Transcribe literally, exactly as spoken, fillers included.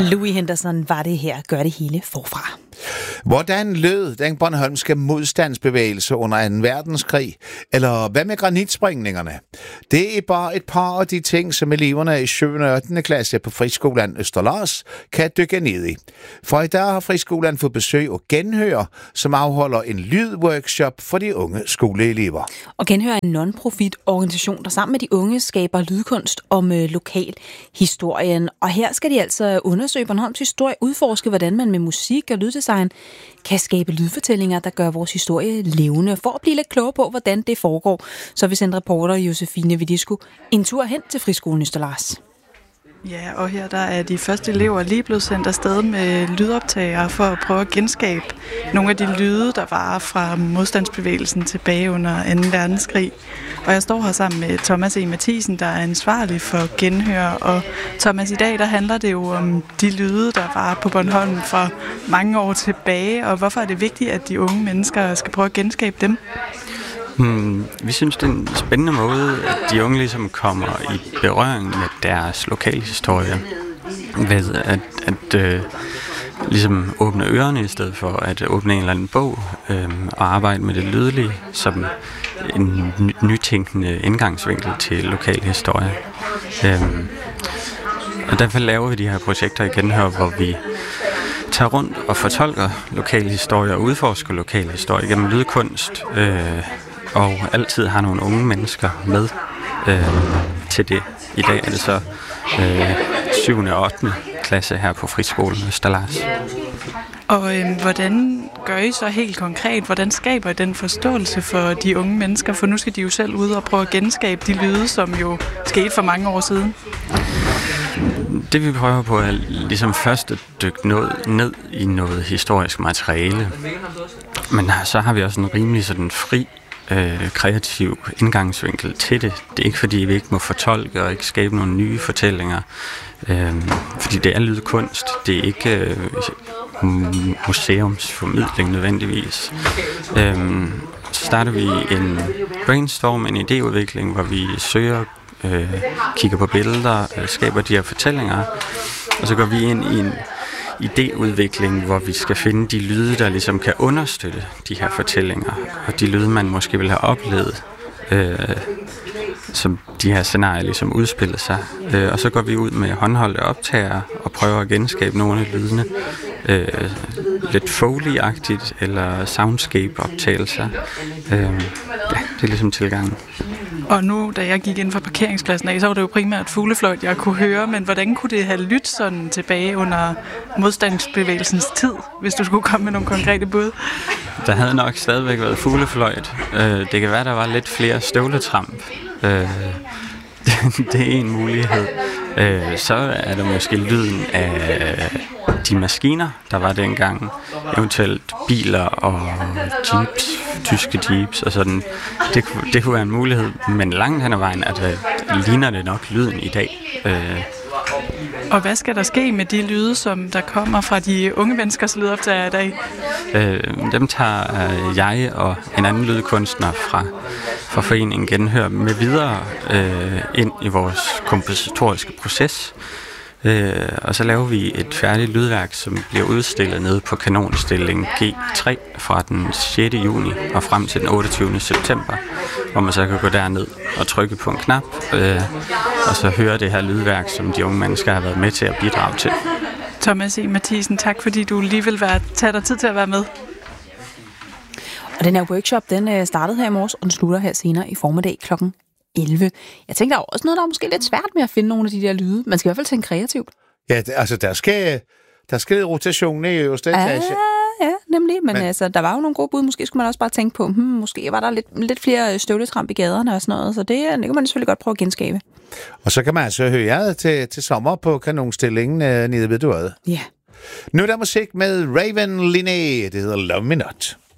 Louis Henderson var det her. Gør det hele forfra. Hvordan lød den bornholmske modstandsbevægelse under anden verdenskrig? Eller hvad med granitspringningerne? Det er bare et par af de ting, som eleverne i syvende og ottende klasse på Friskolen Østerlars kan dykke ned i. For i dag har Friskolen fået besøg af Genhør, som afholder en lydworkshop for de unge skoleelever. Og Genhør er en non-profit organisation, der sammen med de unge skaber lydkunst om øh, lokal historien. Og her skal de altså undersøge Bornholms historie, udforske, hvordan man med musik og lyddesign kan skabe lydfortællinger, der gør vores historie levende. For at blive lidt klogere på, hvordan det foregår, så vil sende reporter Josefine Vidisco en tur hen til Friskolen Østerlars. Ja, og her der er de første elever lige blevet sendt afsted med lydoptagere for at prøve at genskabe nogle af de lyde, der var fra modstandsbevægelsen tilbage under anden verdenskrig. Og jeg står her sammen med Thomas E. Mathisen, der er ansvarlig for Genhør. Og Thomas, i dag der handler det jo om de lyde, der var på Bornholm for mange år tilbage. Og hvorfor er det vigtigt, at de unge mennesker skal prøve at genskabe dem? Hmm, vi synes, det er en spændende måde, at de unge ligesom kommer i berøring med deres lokale historie. Ved at, at øh, ligesom åbne ørerne i stedet for at åbne en eller anden bog øh, og arbejde med det lydlige som en ny, nytænkende indgangsvinkel til lokal historie. Øh, og derfor laver vi de her projekter igen her, hvor vi tager rundt og fortolker lokale historier og udforsker lokale historier gennem lydkunst. Øh, og altid har nogle unge mennesker med øh, til det. I dag er det så øh, syvende og ottende klasse her på Friskolen Østerlars. Og øh, hvordan gør I så helt konkret? Hvordan skaber I den forståelse for de unge mennesker? For nu skal de jo selv ud og prøve at genskabe de lyde, som jo skete for mange år siden. Det vi prøver på er ligesom først at dykke noget, ned i noget historisk materiale. Men så har vi også en rimelig sådan fri Øh, kreativ indgangsvinkel til det. Det er ikke fordi vi ikke må fortolke og ikke skabe nogle nye fortællinger, øh, fordi det er lydkunst. Det er ikke øh, museumsformidling nødvendigvis. Øh, så starter vi en brainstorm, en idéudvikling, hvor vi søger, øh, kigger på billeder, øh, skaber de her fortællinger, og så går vi ind i en idéudvikling, hvor vi skal finde de lyde, der ligesom kan understøtte de her fortællinger, og de lyde, man måske vil have oplevet, øh, som de her scenarier ligesom udspiller sig. Øh, og så går vi ud med håndholdte optager og prøver at genskabe nogle af lydene. Øh, lidt Foley-agtigt, eller soundscape-optagelser. Øh, ja, det er ligesom tilgangen. Og nu, da jeg gik ind fra parkeringspladsen af, så var det jo primært fuglefløjt, jeg kunne høre, men hvordan kunne det have lyttet sådan tilbage under modstandsbevægelsens tid, hvis du skulle komme med nogle konkrete bud? Der havde nok stadigvæk været fuglefløjt. Det kan være, der var lidt flere støvletramp. Det er en mulighed. Så er der måske lyden af de maskiner, der var dengang. Eventuelt biler og jeeps, tyske jeeps og sådan. Det, det kunne være en mulighed, men langt hen ad vejen, at det ligner det nok lyden i dag. Og hvad skal der ske med de lyde, som der kommer fra de unge menneskers lydoptager i dag? Øh, dem tager øh, jeg og en anden lydkunstner fra, fra foreningen Genhør med videre øh, ind i vores kompositoriske proces. Øh, og så laver vi et færdigt lydværk, som bliver udstillet nede på kanonstilling G tre fra den sjette juni og frem til den otteogtyvende september, hvor man så kan gå derned og trykke på en knap, øh, og så høre det her lydværk, som de unge mennesker har været med til at bidrage til. Thomas E. Mathisen, tak fordi du lige vil være, tage dig tid til at være med. Og den her workshop, den startede her i morges, og den slutter her senere i formiddag klokken elleve. Jeg tænker, der er også noget, der er måske lidt svært med at finde nogle af de der lyde. Man skal i hvert fald tænke kreativt. Ja, det, altså der skal, der skal rotation i øverste etage. Ja, ja, nemlig. Men, Men altså, der var jo nogle gode bud. Måske skulle man også bare tænke på, hmm, måske var der lidt, lidt flere støvletramp i gaderne og sådan noget. Så det, det kan man selvfølgelig godt prøve at genskabe. Og så kan man altså høre jer til, til sommer på kanonstillingen øh, nede ved Duret. Ja. Nu er der musik med Raven Linné. Det hedder Love Me Not.